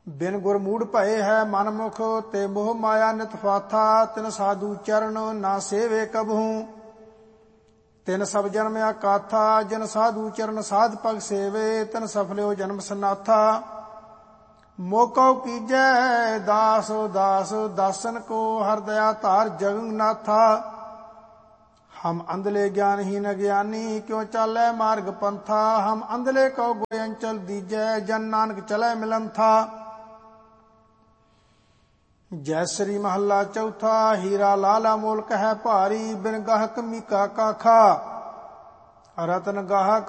ਬਿਨ ਗੁਰ ਮੂੜ ਭਏ ਹੈ ਮਨ ਮੁਖ, ਤੇ ਮੋਹ ਮਾਇਆ ਨਿਤ ਫਾਥਾ। ਤਿਨ ਸਾਧੂ ਚਰਨ ਨਾ ਸੇਵੇ ਕਬਹੂ, ਤਿਨ ਸਭ ਜਨਮ ਆਕਾਥਾ। ਜਿਨ ਸਾਧੂ ਚਰਨ ਸਾਧ ਪਗ ਸੇਵੇ, ਤਿਨ ਸਫਲਿਓ ਜਨਮ ਸਨਾਥਾ। ਮੋਕਉ ਕੀਜੈ ਦਾਸ ਦਾਸ, ਦਾਸਨ ਕੋ ਹਰ ਦਇਆ ਧਾਰ ਜਗन्नाथा। ਹਮ ਅੰਧਲੇ ਗਿਆਨਹੀਨ ਗਿਆਨੀ, ਕਿਉ ਚਾਲੈ ਮਾਰਗ ਪੰਥਾ। ਹਮ ਅੰਧਲੇ ਕਉ ਗੋਇ ਅੰਚਲ ਦੀਜੈ, ਜਨ ਨਾਨਕ ਚਲੈ ਮਿਲਨ ਥਾ। ਜੈ ਸ੍ਰੀ ਮਹੱਲਾ ਚੌਥਾ। ਹੀਰਾ ਲਾਲਾ ਮੋਲ ਕਹੈ ਭਾਰੀ, ਬਿਨ ਗਾਹਕ ਮੀਕਾ ਕਾਖਾ। ਰਤਨ ਗਾਹਕ